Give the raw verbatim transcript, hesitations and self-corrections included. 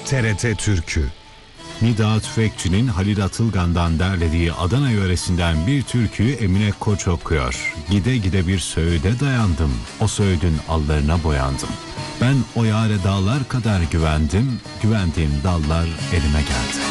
T R T Türkü. Nida Tüfekçi'nin Halil Atılgan'dan derlediği Adana yöresinden bir türküyü Emine Koç okuyor. Gide gide bir söğüde dayandım, o söğüdün allarına boyandım. Ben o yâre dağlar kadar güvendim, güvendiğim dallar elime geldi.